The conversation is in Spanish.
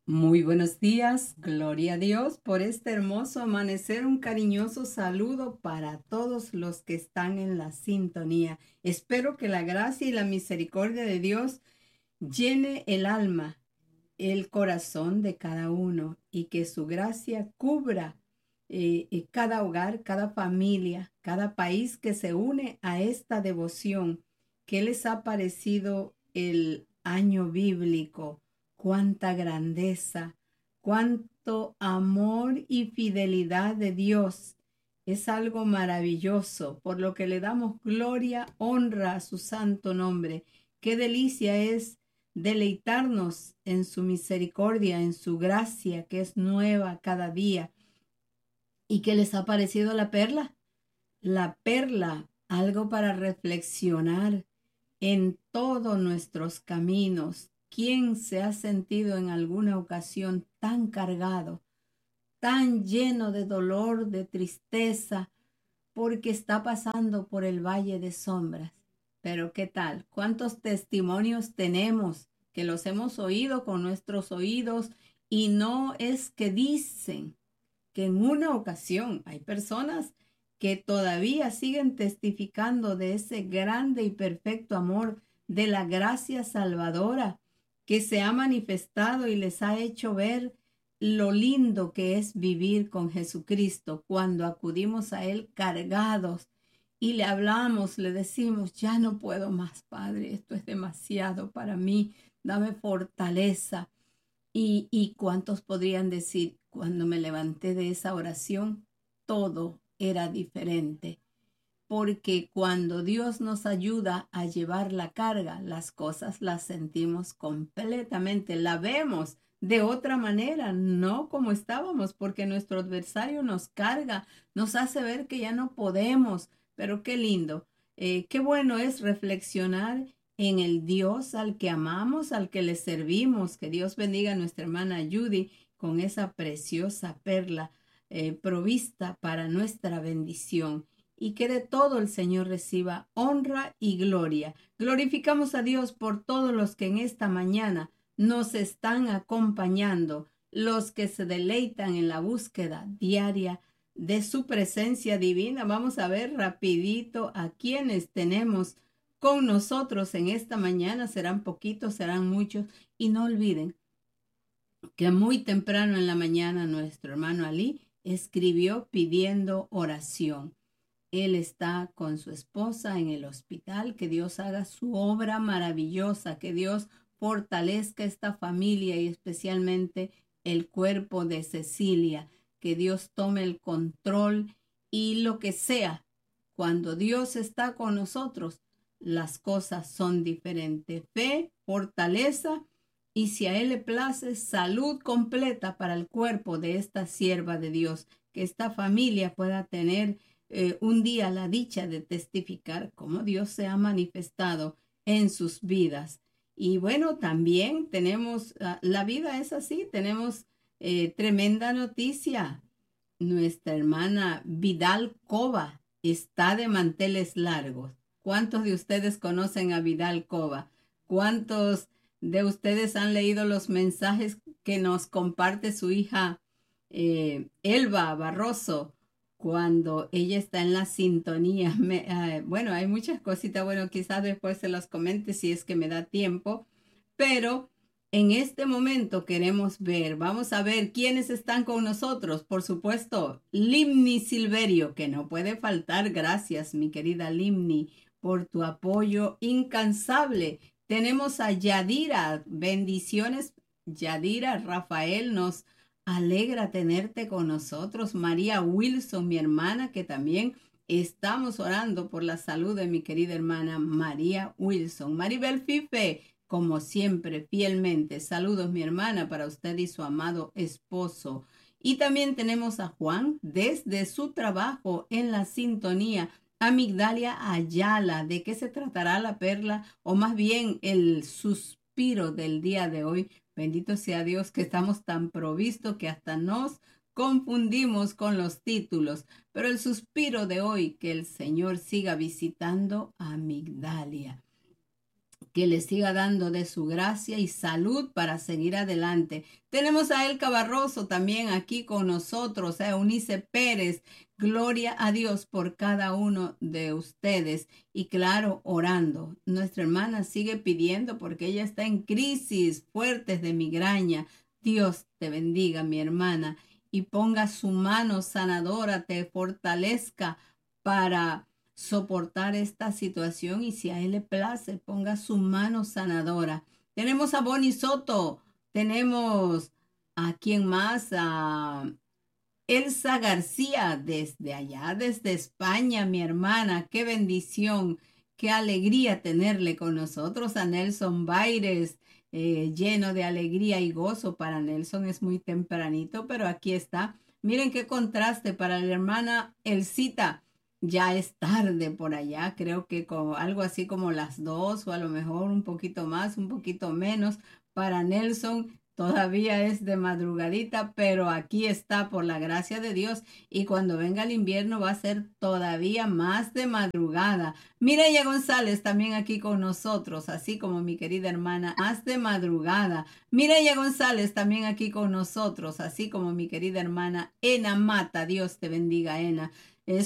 Muy buenos días, gloria a Dios por este hermoso amanecer, un cariñoso saludo para todos los que están en la sintonía. Espero que la gracia y la misericordia de Dios llene el alma, el corazón de cada uno y que su gracia cubra cada hogar, cada familia, cada país que se une a esta devoción. ¿Qué les ha parecido el año bíblico? Cuánta grandeza, cuánto amor y fidelidad de Dios. Es algo maravilloso, por lo que le damos gloria, honra a su santo nombre. Qué delicia es deleitarnos en su misericordia, en su gracia, que es nueva cada día. ¿Y qué les ha parecido la perla? La perla, algo para reflexionar en todos nuestros caminos. ¿Quién se ha sentido en alguna ocasión tan cargado, tan lleno de dolor, de tristeza, porque está pasando por el valle de sombras? Pero ¿qué tal? ¿Cuántos testimonios tenemos que los hemos oído con nuestros oídos y no es que dicen que en una ocasión hay personas que todavía siguen testificando de ese grande y perfecto amor, de la gracia salvadora que se ha manifestado y les ha hecho ver lo lindo que es vivir con Jesucristo cuando acudimos a Él cargados y le hablamos, le decimos, ya no puedo más, Padre, esto es demasiado para mí, dame fortaleza. Y cuántos podrían decir, cuando me levanté de esa oración, todo era diferente, porque cuando Dios nos ayuda a llevar la carga, las cosas las sentimos completamente, la vemos de otra manera, no como estábamos, porque nuestro adversario nos carga, nos hace ver que ya no podemos, pero qué lindo, qué bueno es reflexionar en el Dios al que amamos, al que le servimos. Que Dios bendiga a nuestra hermana Judy con esa preciosa perla provista para nuestra bendición y que de todo el Señor reciba honra y gloria. Glorificamos a Dios por todos los que en esta mañana nos están acompañando, los que se deleitan en la búsqueda diaria de su presencia divina. Vamos a ver rapidito a quienes tenemos con nosotros en esta mañana. Serán poquitos, serán muchos. Y no olviden que muy temprano en la mañana nuestro hermano Ali escribió pidiendo oración. Él está con su esposa en el hospital. Que Dios haga su obra maravillosa, que Dios fortalezca esta familia y especialmente el cuerpo de Cecilia, que Dios tome el control y lo que sea. Cuando Dios está con nosotros, las cosas son diferentes. Fe, fortaleza y, si a Él le place, salud completa para el cuerpo de esta sierva de Dios, que esta familia pueda tener un día la dicha de testificar cómo Dios se ha manifestado en sus vidas. Y bueno, también tenemos, la vida es así, tenemos tremenda noticia. Nuestra hermana Vidal Cova está de manteles largos. ¿Cuántos de ustedes conocen a Vidal Cova? ¿Cuántos de ustedes han leído los mensajes que nos comparte su hija Elba Barroso cuando ella está en la sintonía? Bueno, hay muchas cositas, bueno, quizás después se las comente si es que me da tiempo, pero en este momento queremos ver, vamos a ver quiénes están con nosotros. Por supuesto, Limni Silverio, que no puede faltar. Gracias, mi querida Limni, por tu apoyo incansable. Tenemos a Yadira. Bendiciones, Yadira. Rafael, nos alegra tenerte con nosotros. María Wilson, mi hermana, que también estamos orando por la salud de mi querida hermana María Wilson. Maribel Fife, como siempre, fielmente. Saludos, mi hermana, para usted y su amado esposo. Y también tenemos a Juan desde su trabajo en la sintonía. A Migdalia Ayala. ¿De qué se tratará la perla o más bien el suspiro del día de hoy? Bendito sea Dios que estamos tan provistos que hasta nos confundimos con los títulos. Pero el suspiro de hoy, que el Señor siga visitando a Migdalia. que le siga dando de su gracia y salud para seguir adelante. Tenemos a Elka Barroso también aquí con nosotros, a Eunice Pérez. Gloria a Dios por cada uno de ustedes. Y claro, orando. Nuestra hermana sigue pidiendo porque ella está en crisis fuertes de migraña. Dios te bendiga, mi hermana, y ponga su mano sanadora, te fortalezca para soportar esta situación y si a él le place, ponga su mano sanadora. Tenemos a Bonnie Soto, tenemos a quién más, a Elsa García desde allá, desde España, mi hermana, qué bendición, qué alegría tenerle con nosotros, a Nelson Baires, lleno de alegría y gozo. Para Nelson es muy tempranito, pero aquí está. Miren qué contraste para la hermana Elcita. Ya es tarde por allá, creo que con algo así como las 2 o a lo mejor un poquito más, un poquito menos. Para Nelson todavía es de madrugadita, pero aquí está por la gracia de Dios y cuando venga el invierno va a ser todavía más de madrugada. Mireya González también aquí con nosotros, así como mi querida hermana, más de madrugada. Mireya González también aquí con nosotros, así como mi querida hermana Ena Mata. Dios te bendiga, Ena.